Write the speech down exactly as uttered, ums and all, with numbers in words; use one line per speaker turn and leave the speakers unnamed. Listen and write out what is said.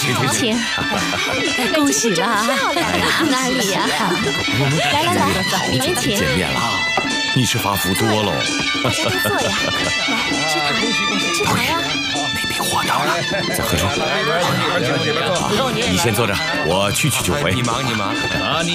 请请
请，恭喜了！哪里呀？来来来，里面请。
见面了，你是发福多喽？
大家都坐呀，来吃糖，吃糖呀！
那边火到了，再喝粥。好，你先坐着，我去去就回。
你忙你忙啊，你。